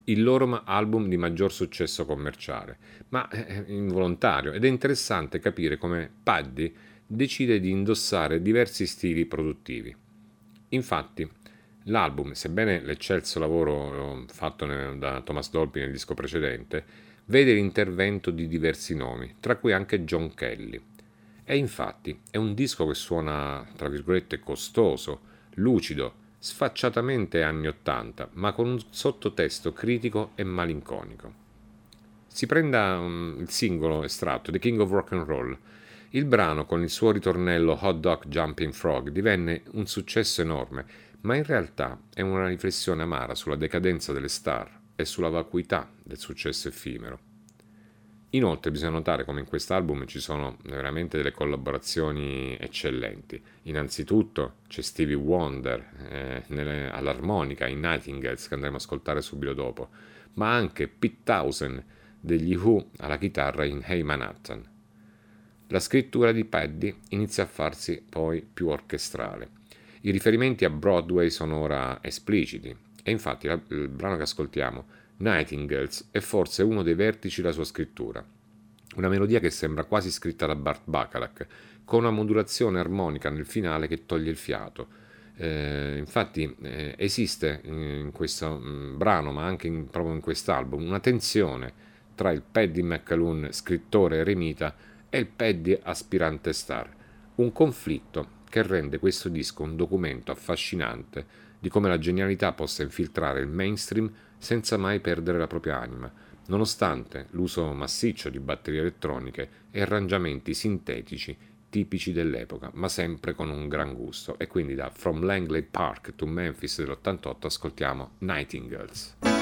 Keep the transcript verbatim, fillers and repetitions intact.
il loro ma- album di maggior successo commerciale, ma è involontario ed è interessante capire come Paddy decide di indossare diversi stili produttivi. Infatti, l'album, sebbene l'eccelso lavoro eh, fatto ne- da Thomas Dolby nel disco precedente, vede l'intervento di diversi nomi, tra cui anche John Kelly. E infatti è un disco che suona, tra virgolette, costoso, lucido, sfacciatamente anni ottanta, ma con un sottotesto critico e malinconico. Si prenda um, il singolo estratto, The King of Rock and Roll. Il brano, con il suo ritornello Hot Dog Jumping Frog, divenne un successo enorme, ma in realtà è una riflessione amara sulla decadenza delle star e sulla vacuità del successo effimero. Inoltre bisogna notare come in quest'album ci sono veramente delle collaborazioni eccellenti. Innanzitutto c'è Stevie Wonder eh, nelle- all'armonica in Nightingales che andremo ad ascoltare subito dopo, ma anche Pete Townsend degli Who alla chitarra in Hey Manhattan. La scrittura di Paddy inizia a farsi poi più orchestrale. I riferimenti a Broadway sono ora espliciti e infatti la- il brano che ascoltiamo, Nightingales, è forse uno dei vertici della sua scrittura. Una melodia che sembra quasi scritta da Burt Bacharach, con una modulazione armonica nel finale che toglie il fiato. Eh, infatti eh, esiste in questo mm, brano, ma anche in- proprio in quest'album, una tensione tra il Paddy McAloon, scrittore eremita, e il Paddy aspirante star. Un conflitto che rende questo disco un documento affascinante di come la genialità possa infiltrare il mainstream senza mai perdere la propria anima, nonostante l'uso massiccio di batterie elettroniche e arrangiamenti sintetici tipici dell'epoca, ma sempre con un gran gusto. E quindi da From Langley Park to Memphis dell'ottantotto ascoltiamo Nightingales.